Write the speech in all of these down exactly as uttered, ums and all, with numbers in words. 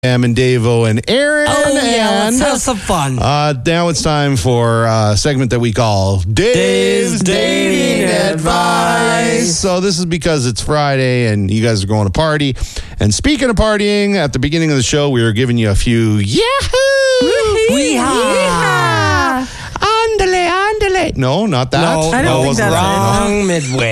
Am and Davo and Aaron. Oh, yeah, and, let's have some fun. Uh, now it's time for a segment that we call Dave's, Dave's Dating, Dating Advice. So this is because it's Friday and you guys are going to party. And speaking of partying, at the beginning of the show, we were giving you a few Yahoo! Weehaw! Andale, andale. No, not that. No, I don't no, think wasn't that's that. wrong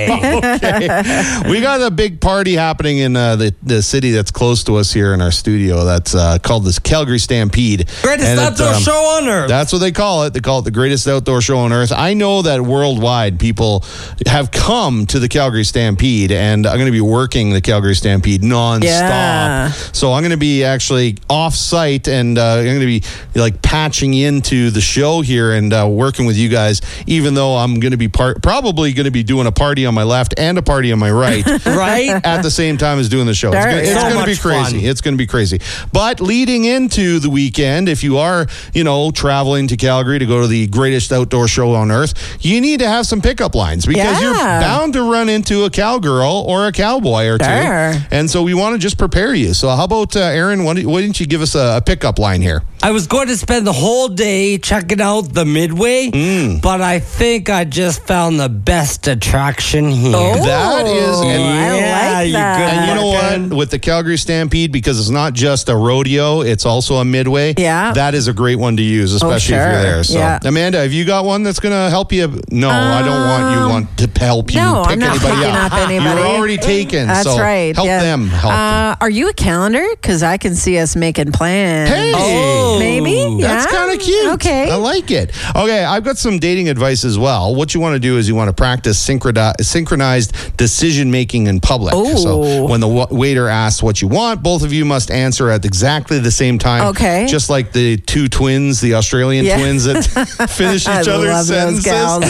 midway. Okay. We got a big party happening in uh, the, the city that's close to us here in our studio. That's uh, called this Calgary Stampede. Greatest And it, outdoor um, show on earth. That's what they call it. They call it the greatest outdoor show on earth. I know that worldwide people have come to the Calgary Stampede, and I'm going to be working the Calgary Stampede nonstop. Yeah. So I'm going to be actually off site, and uh, I'm going to be like patching into the show here and uh, working with you guys, even though I'm going to be part, probably going to be doing a party on my left and a party on my right. Right? At the same time as doing the show. Sure, It's gonna, it's yeah. gonna So be much crazy. fun. It's going to be crazy. But leading into the weekend, if you are, you know, traveling to Calgary to go to the greatest outdoor show on earth, you need to have some pickup lines because you're Yeah. bound to run into a cowgirl or a cowboy or Sure. two. And so we want to just prepare you. So how about, uh, Aaron, why don't, why don't you give us a, a pickup line here? I was going to spend the whole day checking out the Midway, Mm. but I think I just found the best attraction here. Oh, That is- and- I Yeah, like you that. good And you know Looking. what? With the Calgary Stampede, because it's not just a rodeo, it's also a midway. Yeah. That is a great one to use, especially if sure. you're there. So, Yeah. Amanda, have you got one that's going to help you? No, I don't want you want to help you no, pick I'm not anybody picking up. up anybody. You're already taken. That's so right. Help yeah. them. Help them. uh, Are you a calendar? Because I can see us making plans. Hey! Oh. Maybe? That's Yeah? kind of cute. Okay. I like it. Okay, I've got some dating advice as well. What you want to do is you want to practice synchroni- synchronized decision making in public. Ooh. So when the wa- waiter asks what you want, both of you must answer at exactly the same time. Okay. Just like the two twins, the Australian Yeah. twins that finish I each other's love those sentences. gals.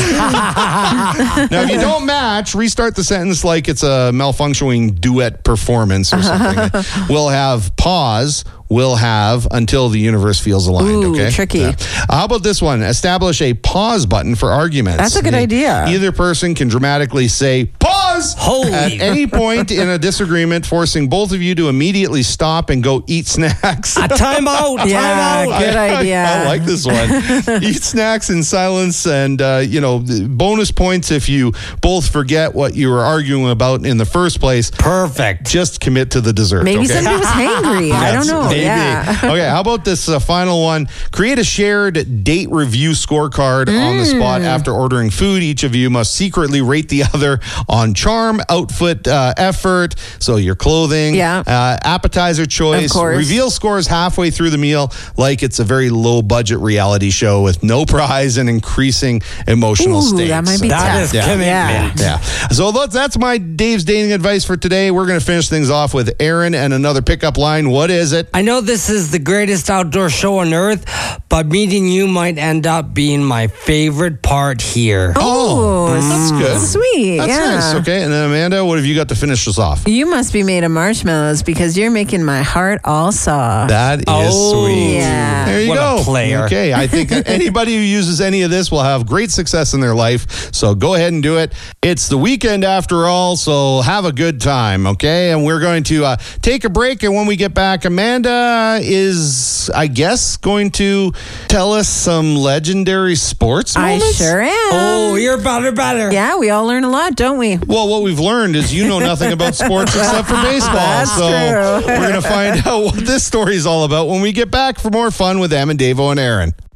Now, if you don't match, restart the sentence like it's a malfunctioning duet performance or something. We'll have pause. We'll have until the universe feels aligned. Ooh, okay, tricky. Yeah. How about this one? Establish a pause button for arguments. That's a good E- idea. Either person can dramatically say pause Holy. at any point in a disagreement, forcing both of you to immediately stop and go eat snacks. A time out. Yeah, time out. good idea. I like this one. Eat snacks in silence, and uh, you know, bonus points if you both forget what you were arguing about in the first place. Perfect. Just commit to the dessert. Maybe okay? somebody was hangry. I don't That's- know. Maybe. Yeah. Okay, how about this uh, final one? Create a shared date review scorecard on the spot after ordering food. Each of you must secretly rate the other on charm, outfit, uh, effort, so your clothing, Yeah. uh, appetizer choice. Of course. Reveal scores halfway through the meal like it's a very low budget reality show with no prize and increasing emotional Ooh, stakes. that might be That tough. is Yeah. commitment. Yeah. So that's, that's my Dave's dating advice for today. We're going to finish things off with Aaron and another pickup line. What is it? I know this is the greatest outdoor show on earth, but meeting you might end up being my favorite part here. Oh, that's good. Sweet. That's yeah. nice. Okay. And then Amanda, what have you got to finish us off? You must be made of marshmallows because you're making my heart all soft. That is Oh, sweet. yeah. There you What go. a player. Okay. I think that anybody who uses any of this will have great success in their life. So go ahead and do it. It's the weekend after all. So have a good time. Okay. And we're going to uh, take a break. And when we get back, Amanda is, I guess, going to tell us some legendary sports I moments. sure am. Oh, you're better, better. Yeah, we all learn a lot, don't we? Well, what we've learned is you know nothing about sports except for baseball. That's so true. we're going to find out what this story is all about when we get back for more fun with Em and Davo and Aaron.